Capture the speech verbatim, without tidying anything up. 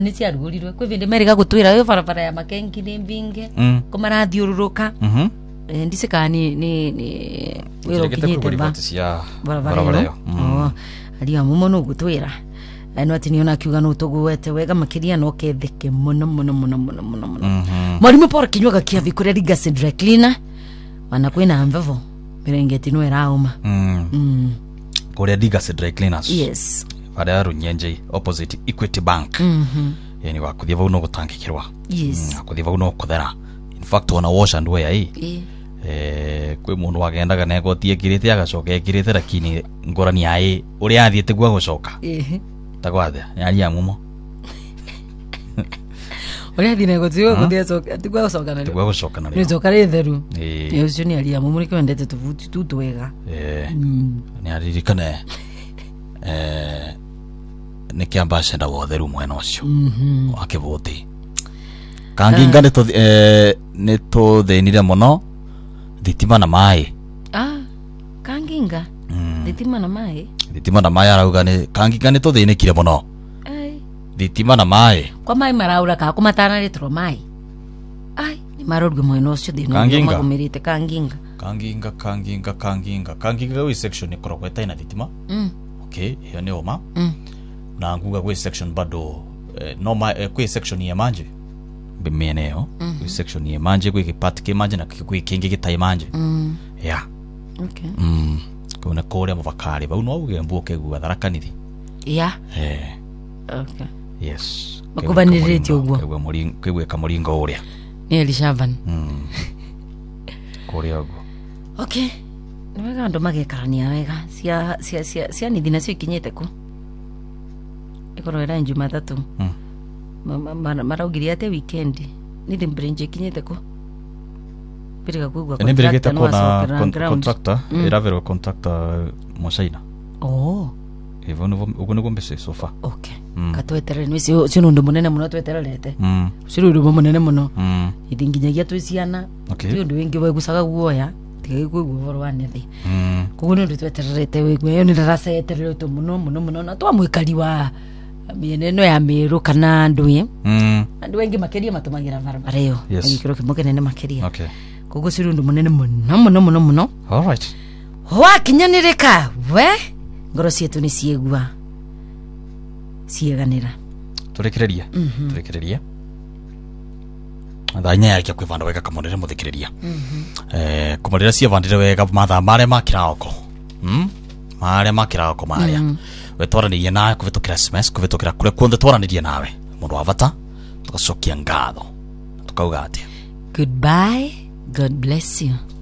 ni cia rugurirwe kwi vinde merika gutwira yo barabara ya Makengi ni mbinge Mm. kumara thiururuka Mhm. eh, ndisika ni ni ni wiro kinyete ba cia barabara yo oh ali amumo no gutwira eno ati niona kiuga no tuguwete wega makiria no ketheke muno muno muno muno muno muno Mhm. mwalimu Paul Kinyuga kiavi kuria Legacy Dry Cleaner wana kwina mvevo mirengeti no erauma Mm. mm Kuria Legacy Dry Cleaners. yes Bara Runyenje opposite Equity Bank. mhm Yani wakuthia vau no gutangikirwa. yes Wakuthia vau no kuthera. In fact wana wash and wear hii. eh Eh kwi mundu wagendaga nego tie kirite agacoka ekirite lakini ngorani yae uri athiete gwa gucoka. eh Tagwathe yari amumo. uri athine gutio guthia coka tigwa gucoka na Tigwa gucoka na ni rio. coka ri theru Eh. yo cio ni ali amu muri kwendete tuvuti tu twega Eh. mm Ni aririkane. Eh ni kiamba cenda wotheru mwena ucio. mhm Akivuti. Kanginga ni to eh ni to thenire muno. Thitima na mai. ah kanginga Mm. thitima na mai Thitima na mai arauga ni kanginga ni to thinikire muno. ai Thitima na mai. kwa mai maraura ka kumatana ritro mai ai ni marorwe mwena ucio thino Kanginga. magumirite kanginga Kanginga kanginga kanginga kanginga wi section ikoragwo itaina thitima. mm Okay, hiyo ni oma. mm Na nguga gwe section bado eh, no ma eh, kwe section ya manje bimeneo Mhm. kwe section ya manje kwe kipati ke manje na kwe kingi kitai manje mm ya okay mm kuna kore muvakari ba uno uge mbuke gwa tharakaniri ya eh okay yes Makuvanirite uguo. kwe muri kwe kamuringo uria ni Elishavan mm kore ugo okay ni wega ndo magekarania wega cia cia cia cia ni thina cio ikinyete ku ikoro era Jumatatu mm maraugiria ate weekend ni the branch ikinyete ku birika kugwa ene birigete no kona acokera con- ground. contractor Mm. iravero contractor mosaina oh hivyo ndivyo ugo ndivyo mbese sofa okay Mm. katweterere ni cio cio nundu munene muno twetererete mm cio nundu munene muno mm idinginyagia twiciana okay cio ndu wingi wegucaga guoya tigai kwigua uhoro wa nethi mm koguo nä å ndå twetererete wä guo ä yo nä ndaracetereretwo muno muno muno na twa mwä kari wa mĩena ĩno ya Mĩrũ kana ndũĩ mm andũ aingĩ makĩria matũmagĩra barabara ĩyo Yes. na gĩkĩro kĩmwe kĩnene makĩria okay koguo cirĩ ũndũ mũnene mũno mũno mũno mũno all right wakinyanĩrĩka we ngoro ciitũ nĩ ciĩgua ciĩganĩra turekereria Mhm. turekereria thanya yake kwivanda wega kamonere muthikiriria eh kumurira cia vandire wega matha mare makirako mm mare makirako maria Mhm. we twaranirie nawe kuvitukira S M S kuvitukira kure kuonde twaranirie nawe mundu wa bata tugacokia ngatho tukauga atia goodbye god bless you